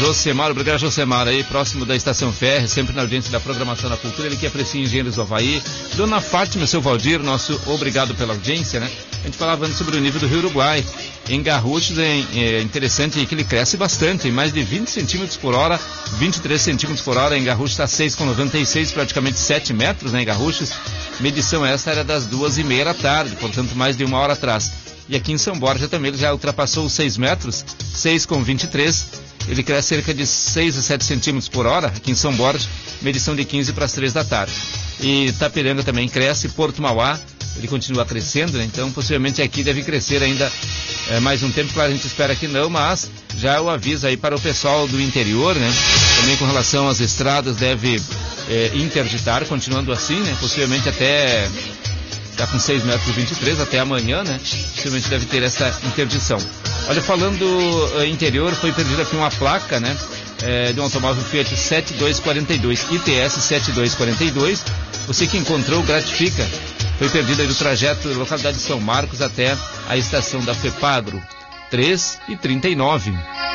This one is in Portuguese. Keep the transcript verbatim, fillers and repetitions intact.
Josemar, obrigado Josemar aí, próximo da Estação Ferre, sempre na audiência da programação da cultura, ele que aprecia Engenheiros do Havaí. Dona Fátima, seu Valdir, nosso obrigado pela audiência, né? A gente falava antes sobre o nível do Rio Uruguai. Em Garruchos é, é interessante que ele cresce bastante, tem mais de vinte centímetros por hora, vinte e três centímetros por hora. Em Garruchos está seis vírgula noventa e seis, praticamente sete metros, né, em Garruchos. Medição essa era das duas e meia da tarde, portanto mais de uma hora atrás. E aqui em São Borja também ele já ultrapassou os seis metros, seis vírgula vinte e três. Ele cresce cerca de seis a sete centímetros por hora, aqui em São Borja, medição de quinze para as três da tarde. E Itapiranga também cresce, Porto Mauá, ele continua crescendo, né? Então possivelmente aqui deve crescer ainda é, mais um tempo, claro, a gente espera que não, mas já o aviso aí para o pessoal do interior, né? Também com relação às estradas deve é, interditar, continuando assim, né? Possivelmente até, está com seis metros e vinte e três, até amanhã, né? Possivelmente deve ter essa interdição. Olha, falando uh, interior, foi perdida aqui uma placa, né? É, de um automóvel Fiat sete dois quatro dois, I T S sete dois quatro dois. Você que encontrou, gratifica. Foi perdida aí do trajeto da localidade de São Marcos até a estação da FEPAGRO, três e trinta e nove.